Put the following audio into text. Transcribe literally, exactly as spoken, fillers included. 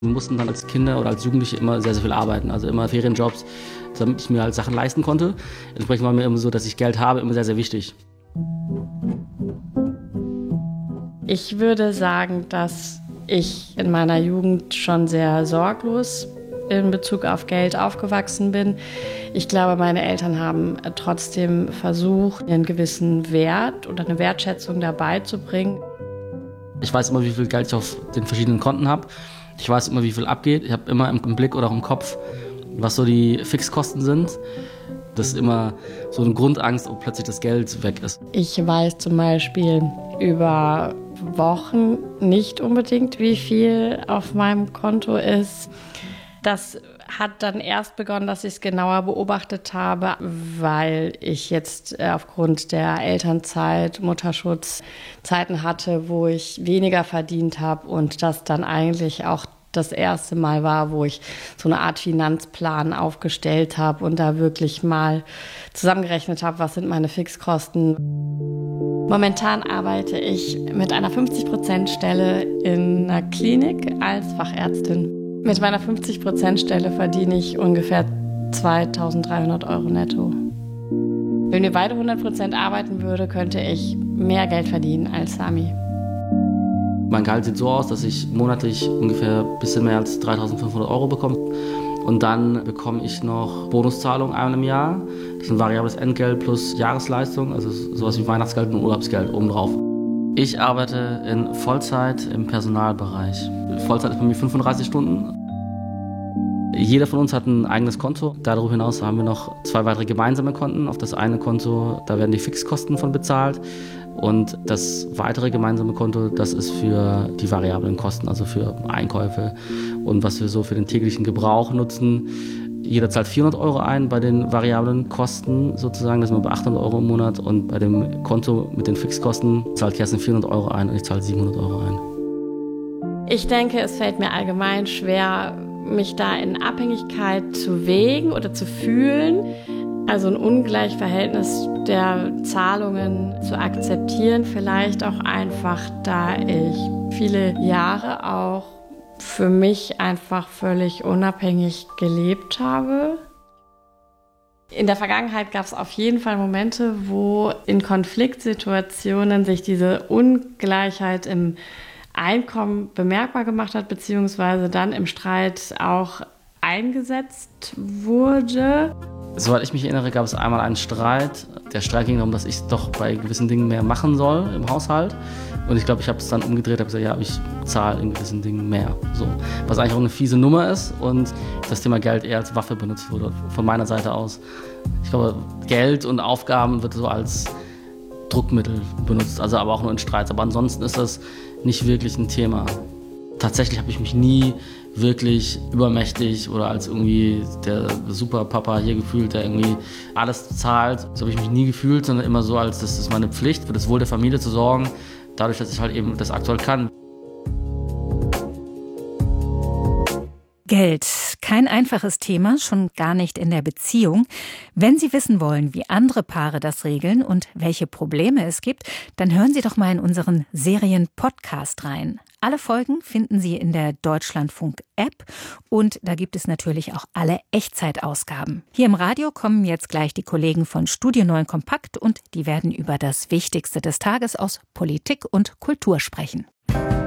Wir mussten dann als Kinder oder als Jugendliche immer sehr, sehr viel arbeiten, also immer Ferienjobs, damit ich mir halt Sachen leisten konnte. Entsprechend war mir immer so, dass ich Geld habe, immer sehr, sehr wichtig. Ich würde sagen, dass ich in meiner Jugend schon sehr sorglos in Bezug auf Geld aufgewachsen bin. Ich glaube, meine Eltern haben trotzdem versucht, einen gewissen Wert oder eine Wertschätzung dabei zu bringen. Ich weiß immer, wie viel Geld ich auf den verschiedenen Konten habe. Ich weiß immer, wie viel abgeht. Ich habe immer im Blick oder auch im Kopf, was so die Fixkosten sind. Das ist immer so eine Grundangst, ob plötzlich das Geld weg ist. Ich weiß zum Beispiel über Wochen nicht unbedingt, wie viel auf meinem Konto ist. Das hat dann erst begonnen, dass ich es genauer beobachtet habe, weil ich jetzt aufgrund der Elternzeit, Mutterschutz Zeiten hatte, wo ich weniger verdient habe und das dann eigentlich auch das erste Mal war, wo ich so eine Art Finanzplan aufgestellt habe und da wirklich mal zusammengerechnet habe, was sind meine Fixkosten. Momentan arbeite ich mit einer fünfzig-Prozent-Stelle in einer Klinik als Fachärztin. Mit meiner fünfzig-Prozent-Stelle verdiene ich ungefähr zweitausenddreihundert Euro netto. Wenn wir beide hundert Prozent arbeiten würde, könnte ich mehr Geld verdienen als Sami. Mein Gehalt sieht so aus, dass ich monatlich ungefähr ein bisschen mehr als dreitausendfünfhundert Euro bekomme. Und dann bekomme ich noch Bonuszahlungen einmal im Jahr. Das ist ein variables Entgelt plus Jahresleistung, also sowas wie Weihnachtsgeld und Urlaubsgeld obendrauf. Ich arbeite in Vollzeit im Personalbereich. Vollzeit ist bei mir fünfunddreißig Stunden. Jeder von uns hat ein eigenes Konto. Darüber hinaus haben wir noch zwei weitere gemeinsame Konten. Auf das eine Konto, da werden die Fixkosten von bezahlt. Und das weitere gemeinsame Konto, das ist für die variablen Kosten, also für Einkäufe und was wir so für den täglichen Gebrauch nutzen. Jeder zahlt vierhundert Euro ein bei den variablen Kosten sozusagen, das sind wir bei achthundert Euro im Monat. Und bei dem Konto mit den Fixkosten zahlt Kerstin vierhundert Euro ein und ich zahle siebenhundert Euro ein. Ich denke, es fällt mir allgemein schwer, mich da in Abhängigkeit zu wägen oder zu fühlen. Also ein Ungleichverhältnis der Zahlungen zu akzeptieren. Vielleicht auch einfach, da ich viele Jahre auch für mich einfach völlig unabhängig gelebt habe. In der Vergangenheit gab es auf jeden Fall Momente, wo in Konfliktsituationen sich diese Ungleichheit im Einkommen bemerkbar gemacht hat, beziehungsweise dann im Streit auch eingesetzt wurde. Soweit ich mich erinnere, gab es einmal einen Streit. Der Streit ging darum, dass ich doch bei gewissen Dingen mehr machen soll im Haushalt. Und ich glaube, ich habe es dann umgedreht, habe gesagt, ja, ich zahle in gewissen Dingen mehr. So. Was eigentlich auch eine fiese Nummer ist und das Thema Geld eher als Waffe benutzt wurde, von meiner Seite aus. Ich glaube, Geld und Aufgaben wird so als Druckmittel benutzt, also aber auch nur in Streits. Aber ansonsten ist das nicht wirklich ein Thema. Tatsächlich habe ich mich nie wirklich übermächtig oder als irgendwie der Superpapa hier gefühlt, der irgendwie alles zahlt. So habe ich mich nie gefühlt, sondern immer so, als das ist meine Pflicht, für das Wohl der Familie zu sorgen, dadurch, dass ich halt eben das aktuell kann. Geld. Kein einfaches Thema, schon gar nicht in der Beziehung. Wenn Sie wissen wollen, wie andere Paare das regeln und welche Probleme es gibt, dann hören Sie doch mal in unseren Serien-Podcast rein. Alle Folgen finden Sie in der Deutschlandfunk-App und da gibt es natürlich auch alle Echtzeitausgaben. Hier im Radio kommen jetzt gleich die Kollegen von Studio neun Kompakt und die werden über das Wichtigste des Tages aus Politik und Kultur sprechen.